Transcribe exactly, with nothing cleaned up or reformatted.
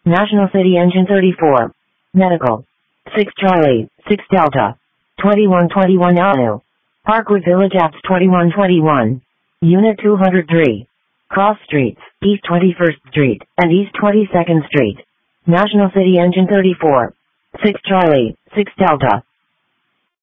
National City Engine thirty-four. Medical. six Charlie, six Delta. twenty-one twenty-one Avenue. Parkwood Village Apps twenty-one twenty-one. Unit two hundred three. Cross Streets, East twenty-first Street, and East twenty-second Street. National City Engine thirty-four. six Charlie, six Delta.